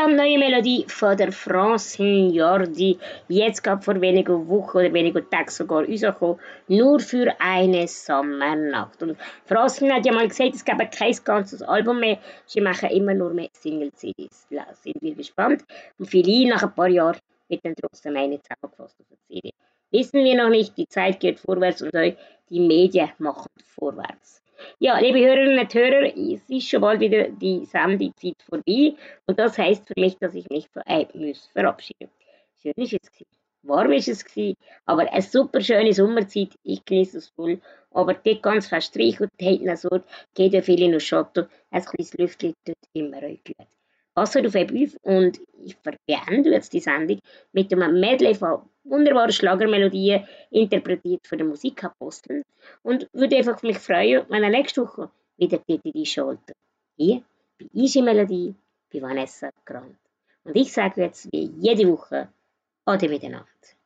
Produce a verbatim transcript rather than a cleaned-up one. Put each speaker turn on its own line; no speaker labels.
brandneue Melodie von der Francine Jordi, jetzt gerade vor wenigen Wochen oder wenigen Tagen sogar rausgekommen, nur für eine Sommernacht. Und Francine hat ja mal gesagt, es gäbe kein ganzes Album mehr, sie machen immer nur mehr Single-C Ds. Da sind wir gespannt und vielleicht nach ein paar Jahren wird dann trotzdem eine zusammengefasst auf der C D. Wissen wir noch nicht, die Zeit geht vorwärts und auch die Medien machen vorwärts. Ja, liebe Hörerinnen und Hörer, es ist schon bald wieder die Sendezeit vorbei und das heisst für mich, dass ich mich von euch muss verabschieden muss. Schön war es gewesen, warm war es gewesen, aber eine super schöne Sommerzeit, ich genieße es voll, aber dort ganz fest Streich und hinten so, geht ja viele noch Schatten, ein kleines Lüftchen tut immer euch gut. Passt auf euch auf und ich beende jetzt die Sendung mit einem Medley von wunderbaren Schlagermelodien, interpretiert von den Musikaposteln. Und würde einfach mich freuen, wenn ihr nächste Woche wieder dort einschaltet. Hier bei Easy Melodie, bei Vanessa Grant. Und ich sage jetzt wie jede Woche, Ade miteinander.